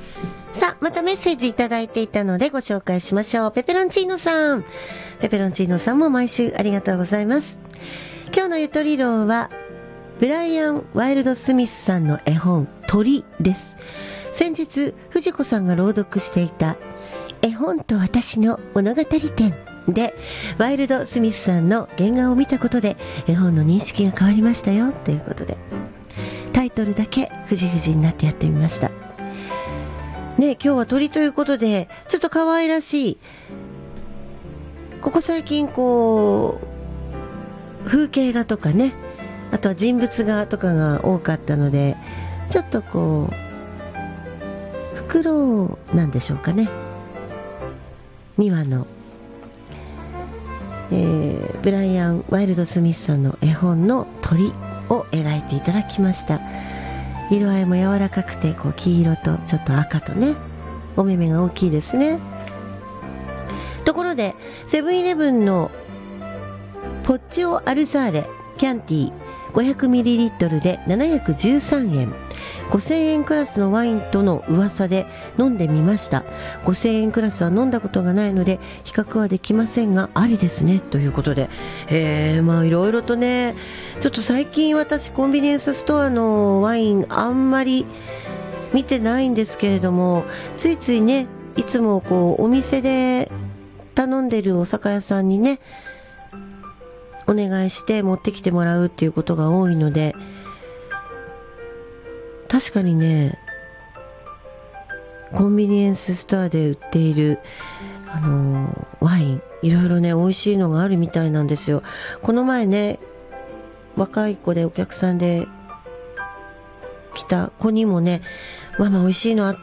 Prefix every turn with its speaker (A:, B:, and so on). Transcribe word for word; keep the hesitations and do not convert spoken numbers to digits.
A: さあ、またメッセージいただいていたのでご紹介しましょう。ペペロンチーノさん。ペペロンチーノさんも毎週ありがとうございます。今日のゆとり論は、ブライアン・ワイルド・スミスさんの絵本、鳥です。先日、藤子さんが朗読していた、絵本と私の物語展で、ワイルド・スミスさんの原画を見たことで、絵本の認識が変わりましたよ、ということで、タイトルだけふじふじになってやってみました。ね、今日は鳥ということで、ちょっと可愛らしい、ここ最近こう、風景画とかね、あとは人物画とかが多かったので、ちょっとこう、フクロウなんでしょうかね。にわの、えー、ブライアン・ワイルド・スミスさんの絵本の鳥を描いていただきました。色合いも柔らかくて、こう黄色とちょっと赤とね、お目目が大きいですね。ところで、セブンイレブンのポッチオアルザーレキャンティー ごひゃくミリリットル でななひゃくじゅうさんえん、ごせんえんクラスのワインとの噂で飲んでみました。ごせんえんクラスは飲んだことがないので比較はできませんが、ありですね、ということで、えー、まあいろいろとね、ちょっと最近私コンビニエンスストアのワインあんまり見てないんですけれども、ついついね、いつもこうお店で頼んでるお酒屋さんにね、お願いして持ってきてもらうっていうことが多いので、確かにね、コンビニエンスストアで売っているあのー、ワインいろいろね、美味しいのがあるみたいなんですよ。この前ね、若い子でお客さんで来た子にもね、ママ美味しいのあっ